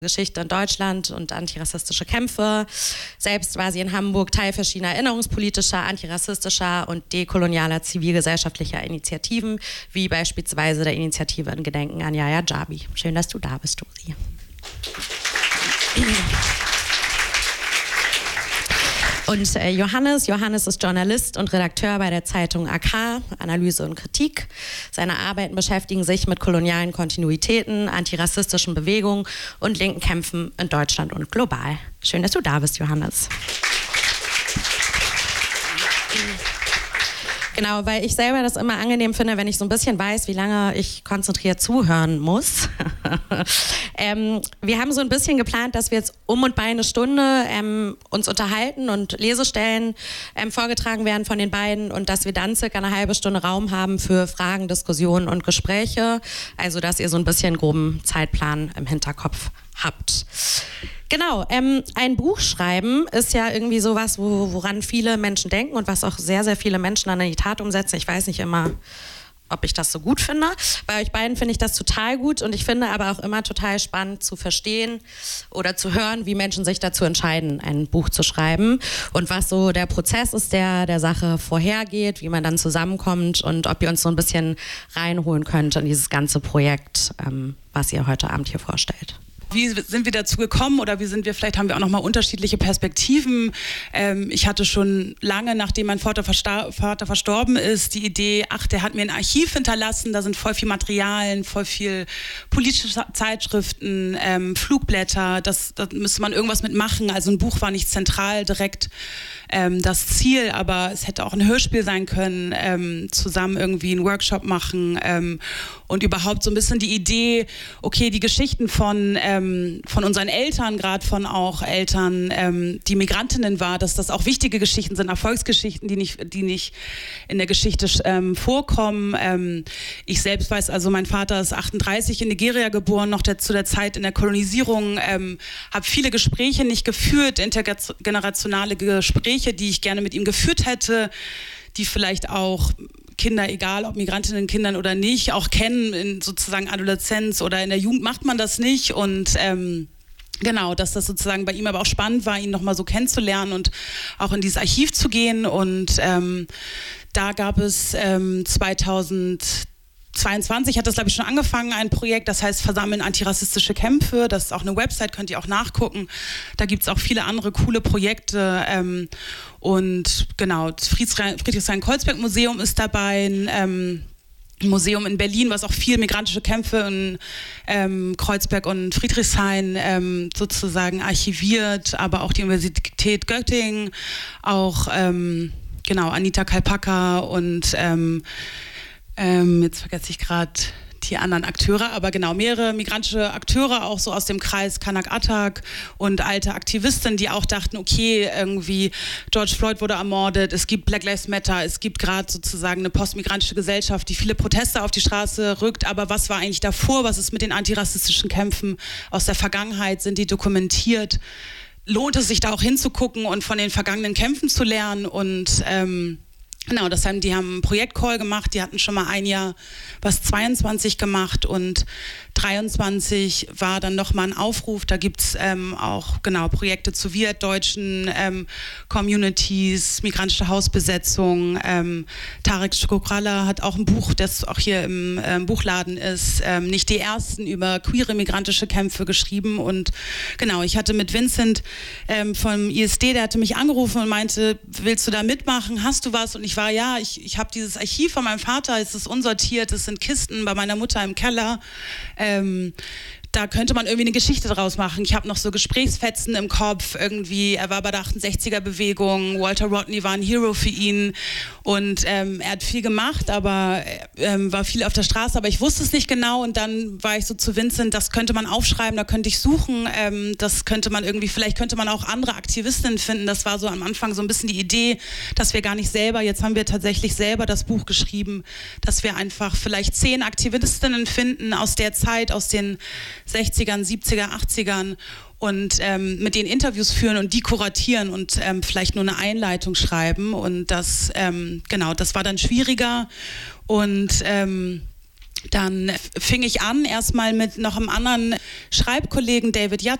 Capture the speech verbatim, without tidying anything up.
Geschichte in Deutschland und antirassistische Kämpfe. Selbst war sie in Hamburg Teil verschiedener erinnerungspolitischer, antirassistischer und dekolonialer zivilgesellschaftlicher Initiativen, wie beispielsweise der Initiative in Gedenken an Yahya Jabi. Schön, dass du da bist, Dosi. Und äh, Johannes, Johannes ist Journalist und Redakteur bei der Zeitung A K, Analyse und Kritik. Seine Arbeiten beschäftigen sich mit kolonialen Kontinuitäten, antirassistischen Bewegungen und linken Kämpfen in Deutschland und global. Schön, dass du da bist, Johannes. Genau, weil ich selber das immer angenehm finde, wenn ich so ein bisschen weiß, wie lange ich konzentriert zuhören muss. ähm, wir haben so ein bisschen geplant, dass wir jetzt um und bei eine Stunde ähm, uns unterhalten und Lesestellen ähm, vorgetragen werden von den beiden und dass wir dann circa eine halbe Stunde Raum haben für Fragen, Diskussionen und Gespräche. Also, dass ihr so ein bisschen groben Zeitplan im Hinterkopf habt. Genau, ähm, ein Buch schreiben ist ja irgendwie sowas, wo, woran viele Menschen denken und was auch sehr, sehr viele Menschen dann in die Tat umsetzen. Ich weiß nicht immer, ob ich das so gut finde. Bei euch beiden finde ich das total gut und ich finde aber auch immer total spannend zu verstehen oder zu hören, wie Menschen sich dazu entscheiden, ein Buch zu schreiben und was so der Prozess ist, der der Sache vorhergeht, wie man dann zusammenkommt und ob ihr uns so ein bisschen reinholen könnt in dieses ganze Projekt, ähm, was ihr heute Abend hier vorstellt. Wie sind wir dazu gekommen oder wie sind wir, vielleicht haben wir auch nochmal unterschiedliche Perspektiven. Ähm, ich hatte schon lange, nachdem mein Vater, versta- Vater verstorben ist, die Idee, ach, der hat mir ein Archiv hinterlassen, da sind voll viel Materialien, voll viel politische Zeitschriften, ähm, Flugblätter, das, da müsste man irgendwas mitmachen. Also ein Buch war nicht zentral direkt ähm, das Ziel, aber es hätte auch ein Hörspiel sein können, ähm, zusammen irgendwie einen Workshop machen ähm, und überhaupt so ein bisschen die Idee, okay, die Geschichten von ähm, von unseren Eltern, gerade von auch Eltern, ähm, die Migrantinnen war, dass das auch wichtige Geschichten sind, Erfolgsgeschichten, die nicht, die nicht in der Geschichte ähm, vorkommen. Ähm, ich selbst weiß, also mein Vater ist achtunddreißig in Nigeria geboren, noch der, zu der Zeit in der Kolonisierung, ähm, habe viele Gespräche nicht geführt, intergenerationale Gespräche, die ich gerne mit ihm geführt hätte, die vielleicht auch Kinder, egal ob Migrantinnen, Kindern oder nicht, auch kennen in sozusagen Adoleszenz oder in der Jugend macht man das nicht und ähm, genau, dass das sozusagen bei ihm aber auch spannend war, ihn nochmal so kennenzulernen und auch in dieses Archiv zu gehen und ähm, da gab es ähm, zweitausendzweiundzwanzig hat das, glaube ich, schon angefangen, ein Projekt, das heißt Versammeln antirassistische Kämpfe. Das ist auch eine Website, könnt ihr auch nachgucken. Da gibt es auch viele andere coole Projekte. Ähm, und genau, das Friedrichshain-Kreuzberg-Museum ist dabei, ein ähm, Museum in Berlin, was auch viel migrantische Kämpfe in ähm, Kreuzberg und Friedrichshain ähm, sozusagen archiviert, aber auch die Universität Göttingen, auch ähm, genau, Anita Kalpaka und ähm, Ähm, jetzt vergesse ich gerade die anderen Akteure, aber genau, mehrere migrantische Akteure, auch so aus dem Kreis Kanak Atak und alte Aktivisten, die auch dachten, okay, irgendwie George Floyd wurde ermordet, es gibt Black Lives Matter, es gibt gerade sozusagen eine postmigrantische Gesellschaft, die viele Proteste auf die Straße rückt, aber was war eigentlich davor, was ist mit den antirassistischen Kämpfen aus der Vergangenheit, sind die dokumentiert? Lohnt es sich da auch hinzugucken und von den vergangenen Kämpfen zu lernen und ähm, genau, das haben, die haben einen Projektcall gemacht, die hatten schon mal ein Jahr was zweiundzwanzig gemacht und dreiundzwanzig war dann nochmal ein Aufruf, da gibt es ähm, auch genau Projekte zu wirt-deutschen ähm, Communities, migrantische Hausbesetzung, ähm, Tarek Shkokralla hat auch ein Buch, das auch hier im ähm, Buchladen ist, ähm, nicht die ersten, über queere migrantische Kämpfe geschrieben und genau, ich hatte mit Vincent ähm, vom I S D, der hatte mich angerufen und meinte, willst du da mitmachen, hast du was? Und ich war, ja, ich, ich habe dieses Archiv von meinem Vater, es ist unsortiert, es sind Kisten bei meiner Mutter im Keller. Ähm, da könnte man irgendwie eine Geschichte draus machen. Ich habe noch so Gesprächsfetzen im Kopf, irgendwie, er war bei der achtundsechziger-Bewegung, Walter Rodney war ein Hero für ihn und ähm, er hat viel gemacht, aber ähm, war viel auf der Straße, aber ich wusste es nicht genau und dann war ich so zu Vincent, das könnte man aufschreiben, da könnte ich suchen, ähm, das könnte man irgendwie, vielleicht könnte man auch andere Aktivistinnen finden, das war so am Anfang so ein bisschen die Idee, dass wir gar nicht selber, jetzt haben wir tatsächlich selber das Buch geschrieben, dass wir einfach vielleicht zehn Aktivistinnen finden aus der Zeit, aus den sechzigern, siebziger, achtzigern und ähm, mit denen Interviews führen und die kuratieren und ähm, vielleicht nur eine Einleitung schreiben und das, ähm, genau, das war dann schwieriger und ähm, dann fing ich an, erstmal mit noch einem anderen Schreibkollegen, David Jatt,